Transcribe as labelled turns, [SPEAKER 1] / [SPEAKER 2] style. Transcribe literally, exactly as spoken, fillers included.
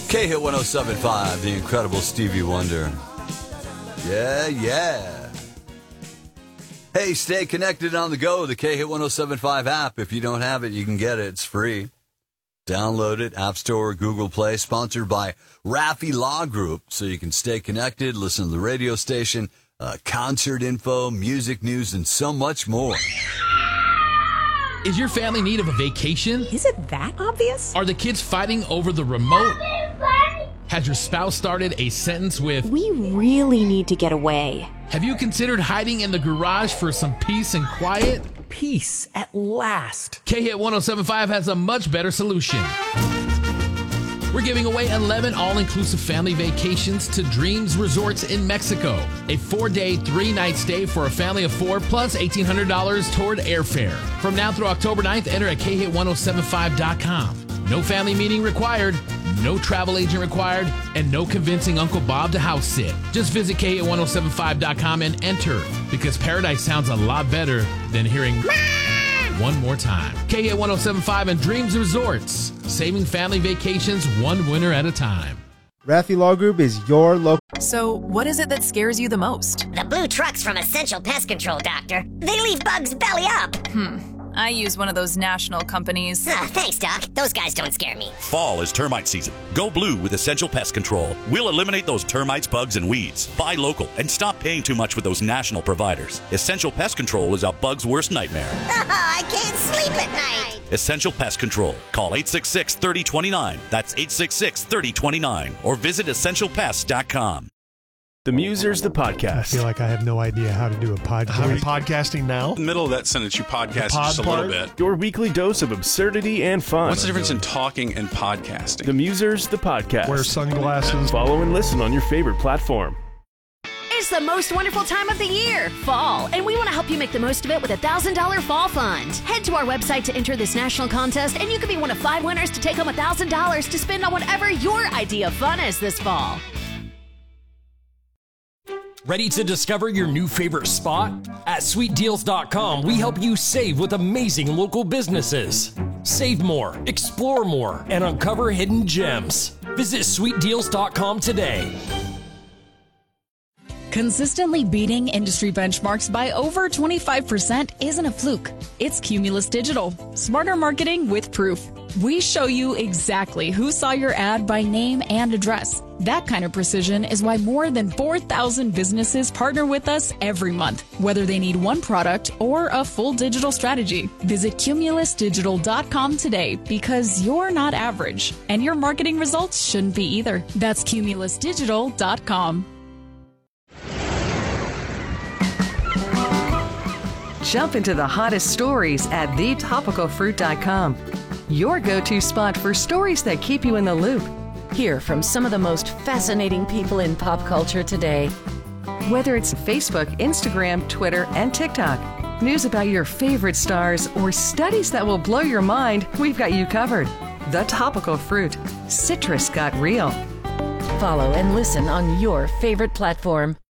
[SPEAKER 1] K-Hit one oh seven point five, the incredible Stevie Wonder. Yeah, yeah. Hey, stay connected on the go. The K-Hit one oh seven point five app. If you don't have it, you can get it. It's free. Download it, App Store, Google Play. Sponsored by Raffi Law Group, so you can stay connected, listen to the radio station, uh, concert info, music news, and so much more.
[SPEAKER 2] Is your family in need of a vacation?
[SPEAKER 3] Is it that obvious?
[SPEAKER 2] Are the kids fighting over the remote? Has your spouse started a sentence with,
[SPEAKER 3] "We really need to get away"?
[SPEAKER 2] Have you considered hiding in the garage for some peace and quiet?
[SPEAKER 4] Peace at last.
[SPEAKER 2] K-Hit one oh seven point five has a much better solution. We're giving away eleven all-inclusive family vacations to Dreams Resorts in Mexico. A four-day, three-night stay for a family of four, plus eighteen hundred dollars toward airfare. From now through October ninth, enter at K hit ten seventy-five dot com. No family meeting required, no travel agent required, and no convincing Uncle Bob to house sit. Just visit K hit ten seventy-five dot com and enter, because paradise sounds a lot better than hearing one more time. K hit ten seventy-five and Dreams Resorts, saving family vacations one winner at a time.
[SPEAKER 5] Raffi Law Group is your local.
[SPEAKER 6] So, what is it that scares you the most?
[SPEAKER 7] The blue trucks from Essential Pest Control, Doctor. They leave bugs belly up.
[SPEAKER 6] Hmm. I use one of those national companies.
[SPEAKER 7] Uh, thanks, Doc. Those guys don't scare me.
[SPEAKER 8] Fall is termite season. Go blue with Essential Pest Control. We'll eliminate those termites, bugs, and weeds. Buy local and stop paying too much with those national providers. Essential Pest Control is a bug's worst nightmare.
[SPEAKER 7] I can't sleep at night.
[SPEAKER 8] Essential Pest Control. Call eight six six, three oh two nine. That's eight six six, three oh two nine. Or visit essential pest dot com.
[SPEAKER 9] The Musers, the podcast.
[SPEAKER 10] I feel like I have no idea how to do a podcast.
[SPEAKER 11] How are you podcasting now?
[SPEAKER 12] In the middle of that sentence, you podcast
[SPEAKER 11] pod
[SPEAKER 12] just a
[SPEAKER 11] part?
[SPEAKER 12] little bit.
[SPEAKER 9] Your weekly dose of absurdity and fun.
[SPEAKER 12] What's the difference in talking and podcasting?
[SPEAKER 9] The Musers, the podcast.
[SPEAKER 11] Wear sunglasses.
[SPEAKER 9] Follow and listen on your favorite platform.
[SPEAKER 13] It's the most wonderful time of the year, fall, and we want to help you make the most of it with a one thousand dollars Fall Fund. Head to our website to enter this national contest, and you could be one of five winners to take home one thousand dollars to spend on whatever your idea of fun is this fall.
[SPEAKER 14] Ready to discover your new favorite spot? At sweet deals dot com, we help you save with amazing local businesses. Save more, explore more, and uncover hidden gems. Visit sweet deals dot com today.
[SPEAKER 15] Consistently beating industry benchmarks by over twenty-five percent isn't a fluke. It's Cumulus Digital. Smarter marketing with proof. We show you exactly who saw your ad by name and address. That kind of precision is why more than four thousand businesses partner with us every month, whether they need one product or a full digital strategy. Visit Cumulus Digital dot com today, because you're not average, and your marketing results shouldn't be either. That's Cumulus Digital dot com.
[SPEAKER 16] Jump into the hottest stories at the topical fruit dot com. Your go-to spot for stories that keep you in the loop. Hear from some of the most fascinating people in pop culture today. Whether it's Facebook, Instagram, Twitter, and TikTok, news about your favorite stars, or studies that will blow your mind, we've got you covered. The Topical Fruit. Citrus got real. Follow and listen on your favorite platform.